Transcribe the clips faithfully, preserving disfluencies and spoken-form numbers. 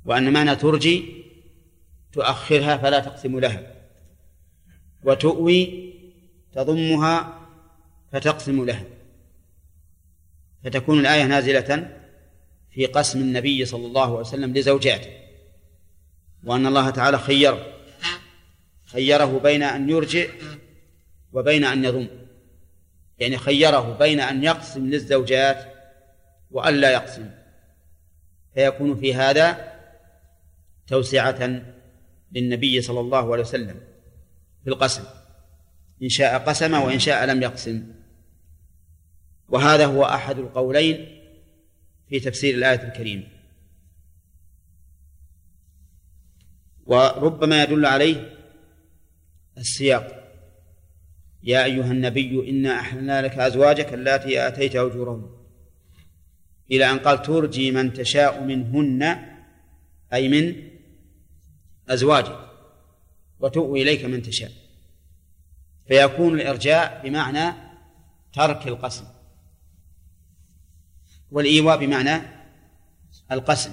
وأن معنى ترجي تؤخرها فلا تقسم لها، وتؤوي تضمها فتقسم لها، فتكون الآية نازلة في قسم النبي صلى الله عليه وسلم لزوجاته، وأن الله تعالى خيره خيره بين أن يرجع وبين أن يضم، يعني خيره بين أن يقسم للزوجات وأن لا يقسم، فيكون في هذا توسعة للنبي صلى الله عليه وسلم في القسم، إن شاء قسم وإن شاء لم يقسم. وهذا هو أحد القولين في تفسير الآية الكريمة، وربما يدل عليه السياق: يا أيها النبي إنا أحللنا لك أزواجك اللاتي آتيت أجورهن، إلى أن قال ترجي من تشاء منهن أي من أزواجك، وتؤوي إليك من تشاء، فيكون الإرجاء بمعنى ترك القسم، والإيواء بمعنى القسم.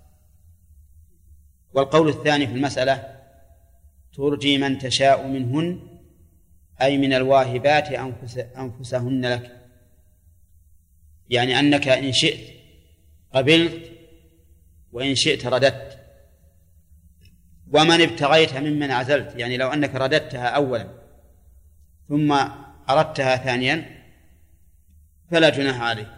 والقول الثاني في المسألة ترجي من تشاء منهن أي من الواهبات أنفس أنفسهن لك، يعني أنك إن شئت قبلت وإن شئت رددت. ومن ابتغيت ممن عزلت، يعني لو أنك رددتها أولا ثم أردتها ثانيا فلا جناح عليه.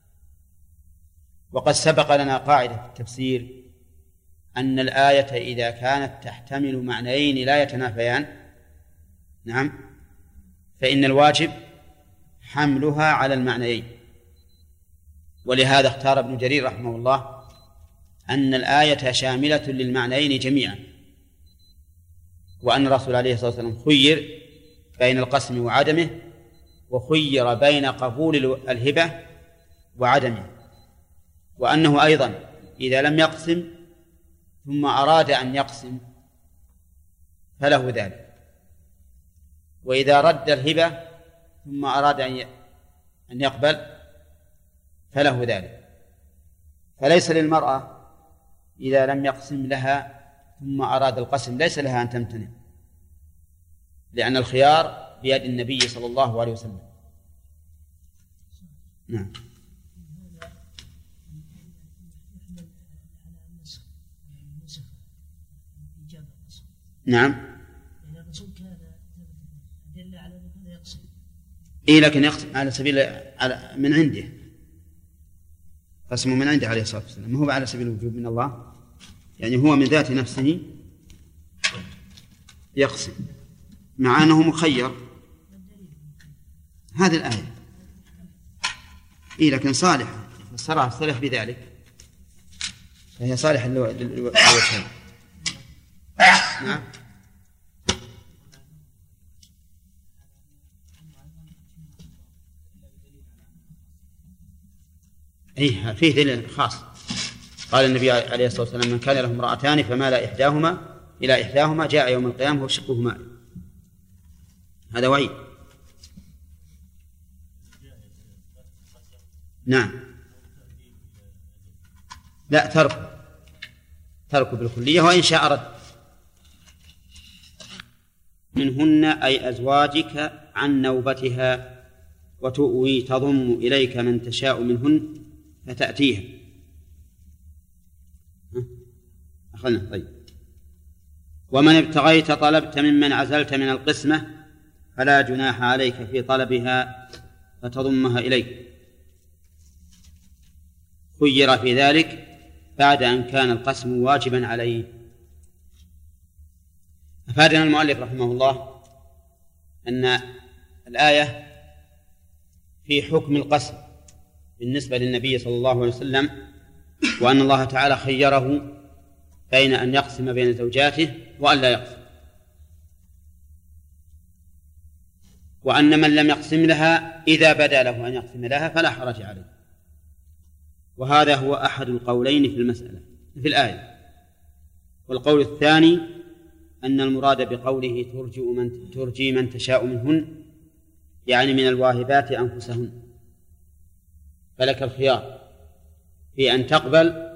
وقد سبق لنا قاعدة في التفسير أن الآية إذا كانت تحتمل معنيين لا يتنافيان، نعم، فإن الواجب حملها على المعنيين. ولهذا اختار ابن جرير رحمه الله أن الآية شاملة للمعنيين جميعا، وأن الرسول عليه الصلاة والسلام خير بين القسم وعدمه، وخير بين قبول الهبة وعدمه، وأنه أيضا إذا لم يقسم ثم أراد أن يقسم فله ذلك، وإذا رد الهبة ثم أراد أن يقبل فله ذلك. فليس للمرأة إذا لم يقسم لها ثم أراد القسم ليس لها أن تمتنع، لأن الخيار بيد النبي صلى الله عليه وسلم. نعم. نعم. إيه لكن يقسم على سبيل على من عنده، قسمه من عنده عليه الصلاة والسلام، ما هو على سبيل الوجوب من الله، يعني هو من ذات نفسه يقسم مع أنه مخير. هذه الآية إيه لكن صالحة، الصراحة صالح بذلك، فهي صالحة للوجهين. نعم. إيه فيه دليل خاص، قال النبي عليه الصلاة والسلام من كان له امرأتان فمال إحداهما إلى إحداهما جاء يوم القيامة وشقه ماء، هذا وعيد. نعم. لا ترك ترك بالكلية، وإن شاء رد. منهن أي أزواجك عن نوبتها، وتؤوي تضم إليك من تشاء منهن فتأتيها. أخذنا طيب. ومن ابتغيت طلبت ممن عزلت من القسمة فلا جناح عليك في طلبها فتضمها إليك. خير في ذلك بعد أن كان القسم واجبا عليه. أفادنا المؤلف رحمه الله أن الآية في حكم القسم بالنسبة للنبي صلى الله عليه وسلم، وأن الله تعالى خيره بين أن يقسم بين زوجاته وأن لا يقسم، وأن من لم يقسم لها إذا بدا له أن يقسم لها فلا حرج عليه. وهذا هو أحد القولين في المسألة في الآية. والقول الثاني أن المراد بقوله ترجي من, ترجي من تشاء منهن يعني من الواهبات أنفسهن، فلك الخيار في أن تقبل